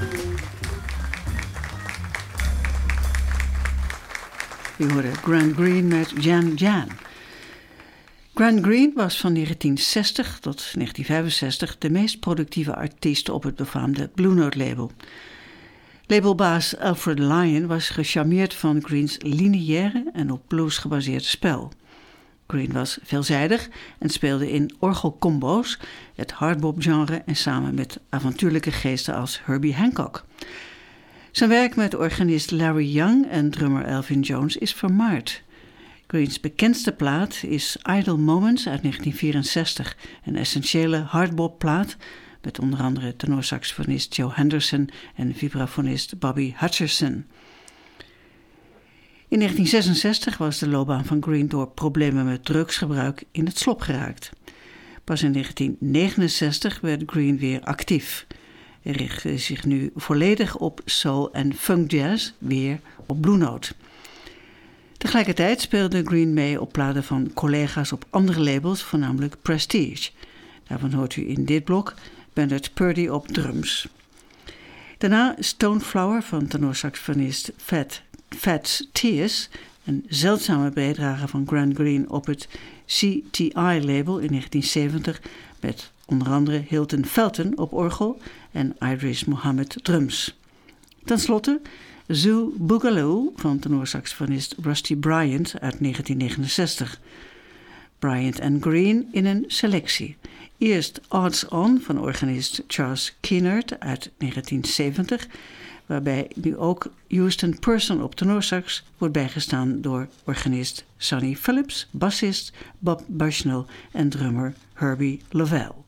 U hoorde Grant Green met Jan Jan. Grant Green was van 1960 tot 1965 de meest productieve artiest op het befaamde Blue Note label. Labelbaas Alfred Lion was gecharmeerd van Greens lineaire en op blues gebaseerde spel. Green was veelzijdig en speelde in orgelcombo's, het hardbop-genre en samen met avontuurlijke geesten als Herbie Hancock. Zijn werk met organist Larry Young en drummer Elvin Jones is vermaard. Greens bekendste plaat is Idle Moments uit 1964, een essentiële hardbop-plaat met onder andere tenorsaxofonist Joe Henderson en vibrafonist Bobby Hutcherson. In 1966 was de loopbaan van Green door problemen met drugsgebruik in het slop geraakt. Pas in 1969 werd Green weer actief. Hij richtte zich nu volledig op soul- en funkjazz, weer op Blue Note. Tegelijkertijd speelde Green mee op platen van collega's op andere labels, voornamelijk Prestige. Daarvan hoort u in dit blok Bernard Purdie op drums. Daarna Stoneflower van tenorsaxofonist Fats Tears, een zeldzame bijdrage van Grant Green op het CTI-label in 1970 met onder andere Hilton Felton op orgel en Idris Muhammad drums. Ten slotte Zoo Boogaloo van tenorsaxofonist Rusty Bryant uit 1969. Bryant en Green in een selectie. Eerst Odds On van organist Charles Keenard uit 1970, waarbij nu ook Houston Person op tenorsax wordt bijgestaan door organist Sonny Phillips, bassist Bob Bushnell en drummer Herbie Lovell.